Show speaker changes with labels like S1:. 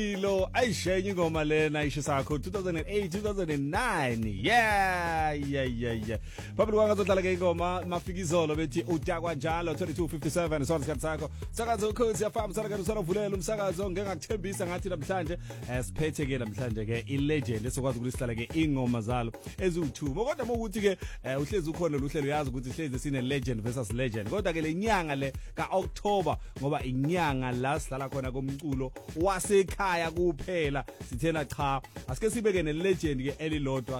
S1: Lo ayishenye ingoma lena ishisakho 2008 2009 yeah phambili kwangazodlala ke ingoma mafika izolo bethi utakwa njalo 2257 isona isikhathi sakho sakazo ukhosi yafama sana kanti usavulela umsakazo ngengakuthembisa ngathi namhlanje siphethe ke namhlanje ke ilegend esokwazi ukulihlala ke ingoma zalo eziwu2 kodwa mokuthi ke uhlezi ukhona luhlelo uyazi ukuthi ihlezi sine legend versus legend kodwa ke lenyanga le kaOctober ngoba inyanga la sidlala khona komculo wasekhaya kuphela sithena cha asike sibeke ne legend ke elilodwa